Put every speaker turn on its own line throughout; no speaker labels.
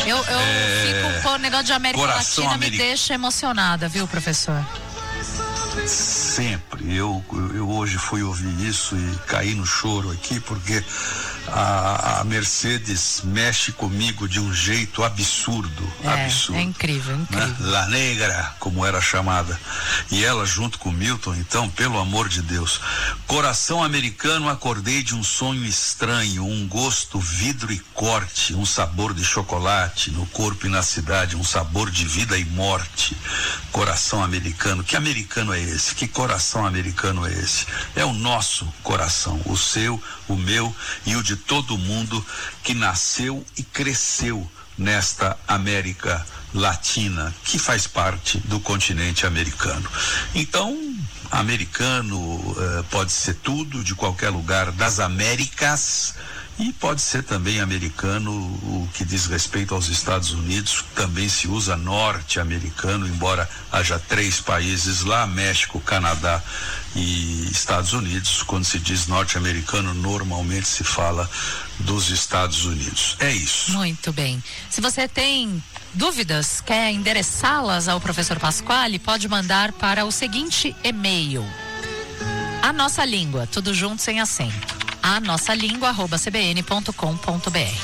Eu fico com o negócio de América Latina, me deixa emocionada, viu, professor?
Sempre. Eu hoje fui ouvir isso e caí no choro aqui, porque a Mercedes mexe comigo de um jeito absurdo.
É incrível, incrível.
Né? La Negra, como era chamada. E ela junto com Milton, então, pelo amor de Deus. Coração americano, acordei de um sonho estranho, um gosto vidro e corte, um sabor de chocolate no corpo e na cidade, um sabor de vida e morte. Coração americano, que americano é esse? Que coração americano é esse? É o nosso coração, o seu, o meu e o de todo mundo que nasceu e cresceu nesta América Latina, que faz parte do continente americano. Então, americano pode ser tudo, de qualquer lugar das Américas, e pode ser também americano o que diz respeito aos Estados Unidos, também se usa norte-americano, embora haja 3 países lá, México, Canadá e Estados Unidos. Quando se diz norte-americano, normalmente se fala dos Estados Unidos. É isso.
Muito bem. Se você tem dúvidas, quer endereçá-las ao professor Pasquale, pode mandar para o seguinte e-mail: a nossa língua, tudo junto sem acento, anossalingua@cbn.com.br.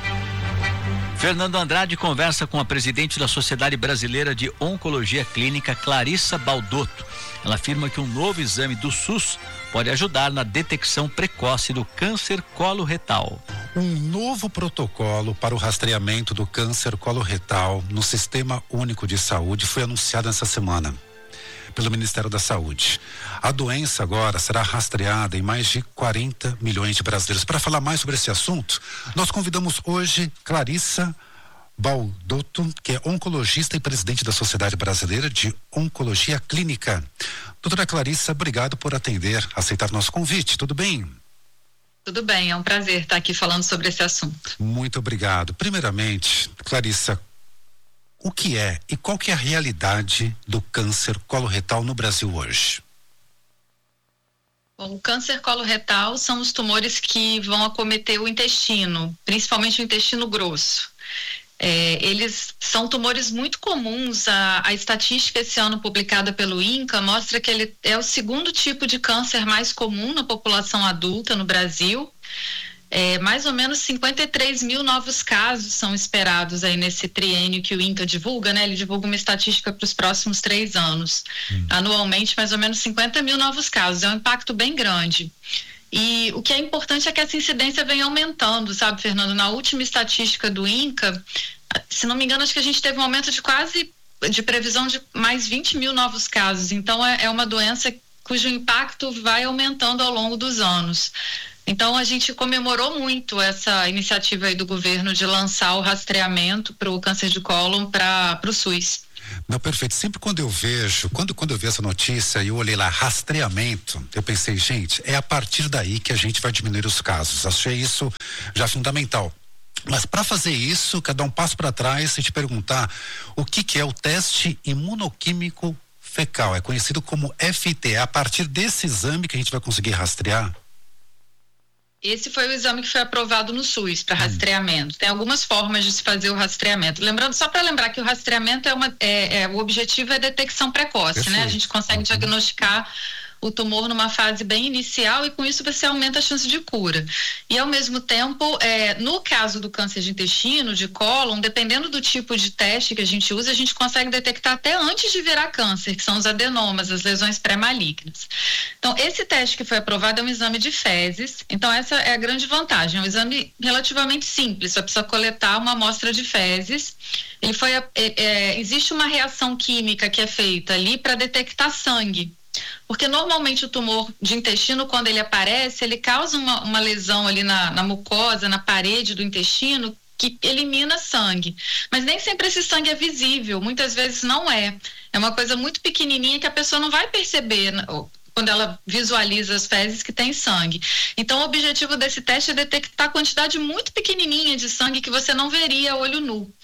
Fernando Andrade conversa com a presidente da Sociedade Brasileira de Oncologia Clínica, Clarissa Baldotto. Ela afirma que um novo exame do SUS pode ajudar na detecção precoce do câncer coloretal.
Um novo protocolo para o rastreamento do câncer coloretal no Sistema Único de Saúde foi anunciado essa semana pelo Ministério da Saúde. A doença agora será rastreada em mais de 40 milhões de brasileiros. Para falar mais sobre esse assunto, nós convidamos hoje Clarissa Baldotto, que é oncologista e presidente da Sociedade Brasileira de Oncologia Clínica. Doutora Clarissa, obrigado por aceitar nosso convite. Tudo bem?
Tudo bem, é um prazer estar aqui falando sobre esse assunto.
Muito obrigado. Primeiramente, Clarissa, o que é e qual que é a realidade do câncer coloretal no Brasil hoje?
Bom, o câncer coloretal são os tumores que vão acometer o intestino, principalmente o intestino grosso. Eles são tumores muito comuns. A estatística esse ano publicada pelo INCA mostra que ele é o segundo tipo de câncer mais comum na população adulta no Brasil. Mais ou menos 53 mil novos casos são esperados aí nesse triênio que o INCA divulga, né? Ele divulga uma estatística para os próximos 3 anos. Anualmente, mais ou menos 50 mil novos casos. É um impacto bem grande. E o que é importante é que essa incidência vem aumentando, sabe, Fernando? Na última estatística do INCA, se não me engano, acho que a gente teve um aumento de previsão de mais 20 mil novos casos. Então, é uma doença cujo impacto vai aumentando ao longo dos anos. Então, a gente comemorou muito essa iniciativa aí do governo de lançar o rastreamento para o câncer de cólon para o SUS.
Não, perfeito. Sempre quando eu vejo, quando eu vi essa notícia e eu olhei lá, rastreamento, eu pensei, gente, é a partir daí que a gente vai diminuir os casos. Achei isso já fundamental. Mas para fazer isso, quero dar um passo para trás e te perguntar o que é o teste imunoquímico fecal. É conhecido como FT. É a partir desse exame que a gente vai conseguir rastrear?
Esse foi o exame que foi aprovado no SUS para rastreamento. Tem algumas formas de se fazer o rastreamento. Lembrando, só para lembrar que o rastreamento o objetivo é detecção precoce, perfeito, né? A gente consegue diagnosticar o tumor numa fase bem inicial e com isso você aumenta a chance de cura. E ao mesmo tempo, no caso do câncer de intestino, de cólon, dependendo do tipo de teste que a gente usa, a gente consegue detectar até antes de virar câncer, que são os adenomas, as lesões pré-malignas. Então, esse teste que foi aprovado é um exame de fezes. Então, essa é a grande vantagem. É um exame relativamente simples, só precisa coletar uma amostra de fezes. Existe uma reação química que é feita ali para detectar sangue. Porque normalmente o tumor de intestino, quando ele aparece, ele causa uma lesão ali na mucosa, na parede do intestino, que elimina sangue. Mas nem sempre esse sangue é visível, muitas vezes não é. É uma coisa muito pequenininha que a pessoa não vai perceber quando ela visualiza as fezes que tem sangue. Então, o objetivo desse teste é detectar a quantidade muito pequenininha de sangue que você não veria a olho nu.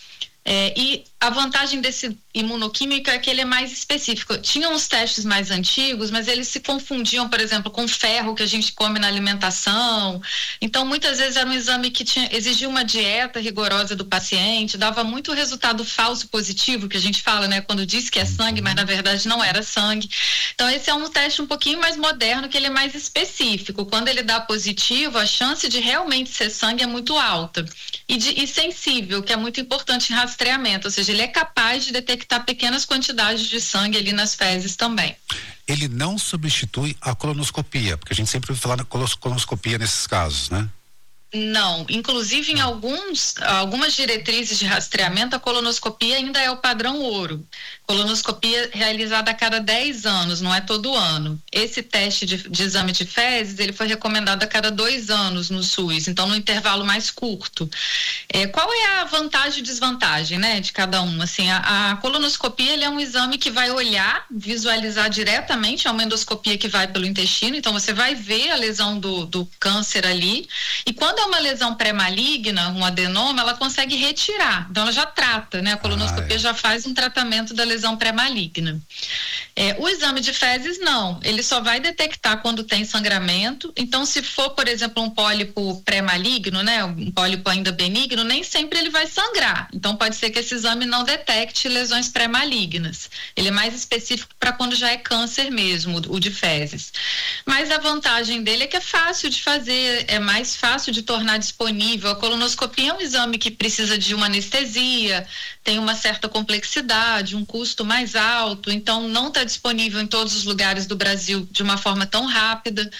E a vantagem desse imunoquímico é que ele é mais específico. Tinham uns testes mais antigos, mas eles se confundiam, por exemplo, com ferro que a gente come na alimentação. Então, muitas vezes era um exame que exigia uma dieta rigorosa do paciente, dava muito resultado falso positivo, que a gente fala, né? Quando diz que é sangue, mas na verdade não era sangue. Então, esse é um teste um pouquinho mais moderno, que ele é mais específico. Quando ele dá positivo, a chance de realmente ser sangue é muito alta. E sensível, que é muito importante em rastreamento, ou seja, ele é capaz de detectar pequenas quantidades de sangue ali nas fezes também.
Ele não substitui a colonoscopia, porque a gente sempre ouve falar na colonoscopia nesses casos, né?
Não, inclusive em algumas diretrizes de rastreamento, a colonoscopia ainda é o padrão ouro. Colonoscopia realizada a cada 10 anos, não é todo ano. Esse teste de exame de fezes, ele foi recomendado a cada 2 anos no SUS, então no intervalo mais curto. Qual é a vantagem e desvantagem, né, de cada um? Assim, a colonoscopia, ele é um exame que vai olhar, visualizar diretamente, é uma endoscopia que vai pelo intestino, então você vai ver a lesão do câncer ali, e quando é uma lesão pré-maligna, um adenoma, ela consegue retirar, então ela já trata, né? A colonoscopia já faz um tratamento da lesão pré-maligna. O exame de fezes, não, ele só vai detectar quando tem sangramento, então se for, por exemplo, um pólipo pré-maligno, né? Um pólipo ainda benigno, nem sempre ele vai sangrar, então pode ser que esse exame não detecte lesões pré-malignas, ele é mais específico para quando já é câncer mesmo, o de fezes. Mas a vantagem dele é que é fácil de fazer, é mais fácil de tornar disponível. A colonoscopia é um exame que precisa de uma anestesia, tem uma certa complexidade, um custo mais alto, então não está disponível em todos os lugares do Brasil de uma forma tão rápida.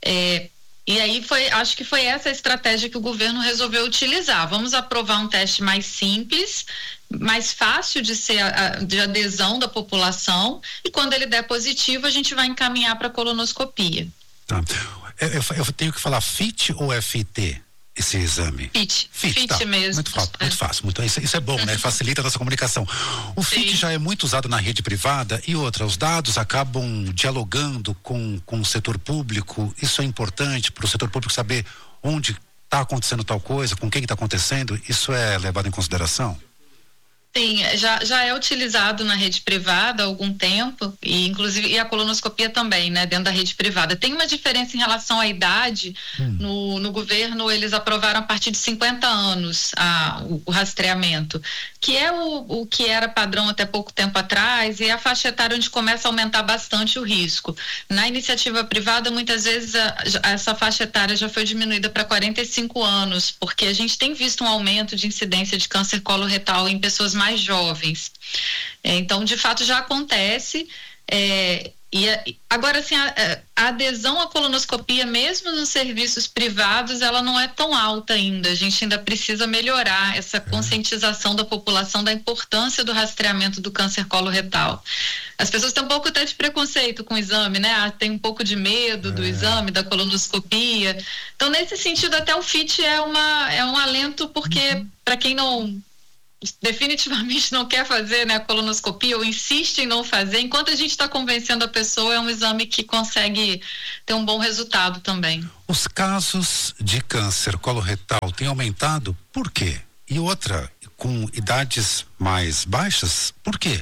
E aí acho que foi essa a estratégia que o governo resolveu utilizar. Vamos aprovar um teste mais simples, mais fácil de ser de adesão da população, e quando ele der positivo, a gente vai encaminhar para a colonoscopia.
Tá. Eu tenho que falar FIT ou FIT? Esse exame?
FIT
tá.
mesmo.
Muito fácil. Isso é bom, né? Facilita a nossa comunicação. O FIT já é muito usado na rede privada e os dados acabam dialogando com o setor público. Isso é importante para o setor público saber onde está acontecendo tal coisa, com quem está acontecendo. Isso é levado em consideração?
Sim, já é utilizado na rede privada há algum tempo, e inclusive a colonoscopia também, né, dentro da rede privada. Tem uma diferença em relação à idade. No governo, eles aprovaram a partir de 50 anos o rastreamento, que é o que era padrão até pouco tempo atrás, e é a faixa etária onde começa a aumentar bastante o risco. Na iniciativa privada, muitas vezes essa faixa etária já foi diminuída para 45 anos, porque a gente tem visto um aumento de incidência de câncer coloretal em pessoas mais jovens. Então, de fato, já acontece. Agora, assim, a adesão à colonoscopia, mesmo nos serviços privados, ela não é tão alta ainda. A gente ainda precisa melhorar essa conscientização da população da importância do rastreamento do câncer coloretal. As pessoas têm um pouco até de preconceito com o exame, né? Tem um pouco de medo do exame, da colonoscopia. Então, nesse sentido, até o FIT é um alento, porque para quem definitivamente não quer fazer, né, a colonoscopia, ou insiste em não fazer, enquanto a gente está convencendo a pessoa, é um exame que consegue ter um bom resultado também.
Os casos de câncer coloretal têm aumentado, por quê? E outra, com idades mais baixas, por quê?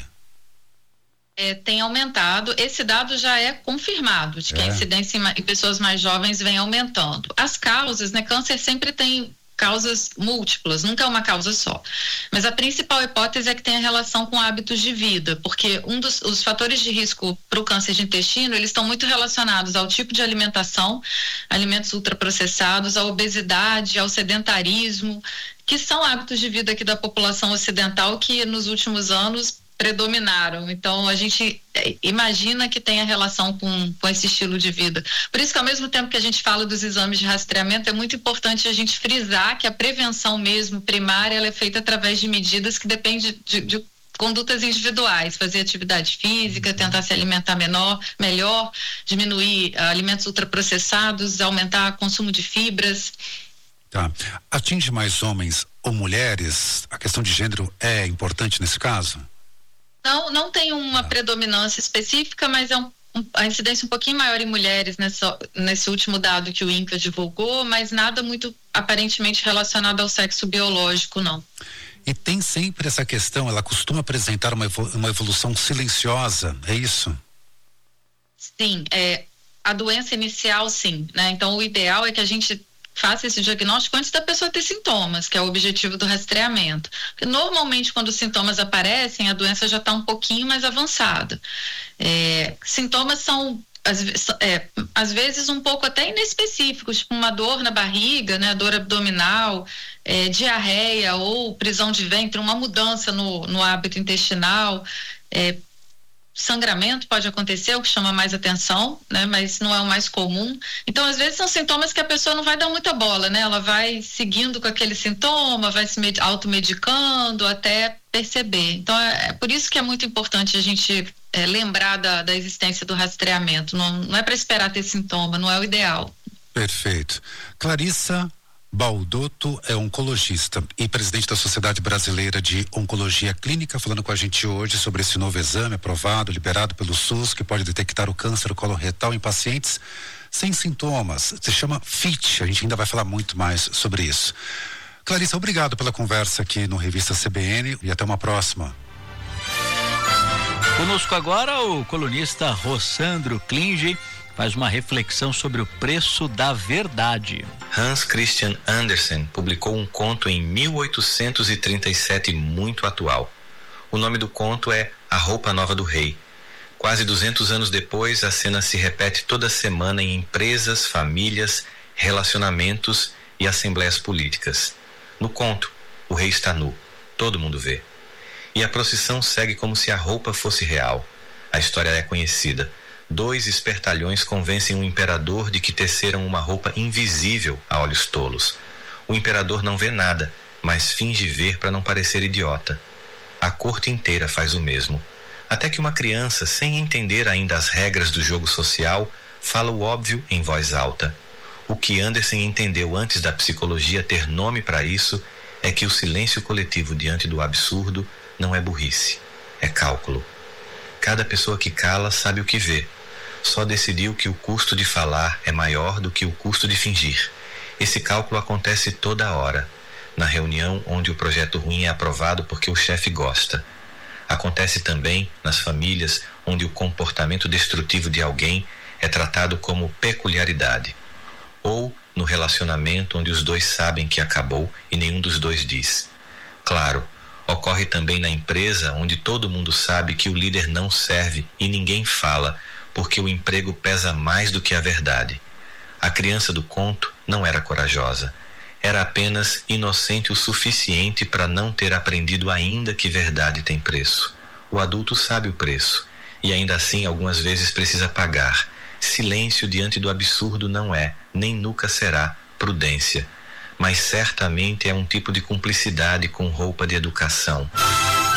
Tem aumentado. Esse dado já é confirmado, de que a incidência em pessoas mais jovens vem aumentando. As causas, né, câncer sempre tem causas múltiplas, nunca é uma causa só. Mas a principal hipótese é que tem a relação com hábitos de vida, porque os fatores de risco para o câncer de intestino, eles estão muito relacionados ao tipo de alimentação, alimentos ultraprocessados, à obesidade, ao sedentarismo, que são hábitos de vida aqui da população ocidental que nos últimos anos predominaram. Então, a gente imagina que tenha relação com esse estilo de vida. Por isso que, ao mesmo tempo que a gente fala dos exames de rastreamento, é muito importante a gente frisar que a prevenção mesmo primária, ela é feita através de medidas que dependem de condutas individuais, fazer atividade física, tentar se alimentar melhor, diminuir alimentos ultraprocessados, aumentar o consumo de fibras.
Tá. Atinge mais homens ou mulheres? A questão de gênero é importante nesse caso?
Não tem uma predominância específica, mas é a incidência um pouquinho maior em mulheres nesse último dado que o INCA divulgou, mas nada muito aparentemente relacionado ao sexo biológico, não.
E tem sempre essa questão, ela costuma apresentar uma evolução silenciosa, é isso?
Sim, a doença inicial, sim, né? Então, o ideal é que a gente faça esse diagnóstico antes da pessoa ter sintomas, que é o objetivo do rastreamento. Porque normalmente, quando os sintomas aparecem, a doença já está um pouquinho mais avançada. Sintomas são às vezes um pouco até inespecíficos, tipo uma dor na barriga, né, dor abdominal, diarreia ou prisão de ventre, uma mudança no hábito intestinal, sangramento pode acontecer, o que chama mais atenção, né, mas não é o mais comum. Então, às vezes são sintomas que a pessoa não vai dar muita bola, né, ela vai seguindo com aquele sintoma, vai se automedicando até perceber. Então, é por isso que é muito importante a gente lembrar da existência do rastreamento. Não é para esperar ter sintoma, não é o ideal.
Perfeito. Clarissa Baldotto é oncologista e presidente da Sociedade Brasileira de Oncologia Clínica, falando com a gente hoje sobre esse novo exame aprovado, liberado pelo SUS, que pode detectar o câncer coloretal em pacientes sem sintomas. Se chama FIT, a gente ainda vai falar muito mais sobre isso. Clarissa, obrigado pela conversa aqui no Revista CBN e até uma próxima.
Conosco agora o colunista Rossandro Klinge faz uma reflexão sobre o preço da verdade.
Hans Christian Andersen publicou um conto em 1837 muito atual. O nome do conto é A Roupa Nova do Rei. Quase 200 anos depois, a cena se repete toda semana em empresas, famílias, relacionamentos e assembleias políticas. No conto, o rei está nu, todo mundo vê. E a procissão segue como se a roupa fosse real. A história é conhecida. 2 espertalhões convencem um imperador de que teceram uma roupa invisível a olhos tolos. O imperador não vê nada, mas finge ver para não parecer idiota. A corte inteira faz o mesmo. Até que uma criança, sem entender ainda as regras do jogo social, fala o óbvio em voz alta. O que Andersen entendeu antes da psicologia ter nome para isso é que o silêncio coletivo diante do absurdo não é burrice, é cálculo. Cada pessoa que cala sabe o que vê. Só decidiu que o custo de falar é maior do que o custo de fingir. Esse cálculo acontece toda hora. Na reunião onde o projeto ruim é aprovado porque o chefe gosta. Acontece também nas famílias onde o comportamento destrutivo de alguém é tratado como peculiaridade. Ou no relacionamento onde os dois sabem que acabou e nenhum dos dois diz. Claro, ocorre também na empresa onde todo mundo sabe que o líder não serve e ninguém fala, porque o emprego pesa mais do que a verdade. A criança do conto não era corajosa. Era apenas inocente o suficiente para não ter aprendido ainda que verdade tem preço. O adulto sabe o preço, e ainda assim algumas vezes precisa pagar. Silêncio diante do absurdo não é, nem nunca será, prudência. Mas certamente é um tipo de cumplicidade com roupa de educação.